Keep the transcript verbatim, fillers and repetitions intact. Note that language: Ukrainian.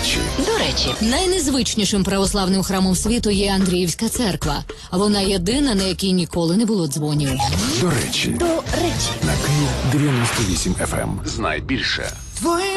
речі. До речі, найнезвичнішим православним храмом світу є Андріївська церква. Вона єдина, на якій ніколи не було дзвонів. До речі. До речі. На Київ дев'яносто вісім еф ем. Знай більше.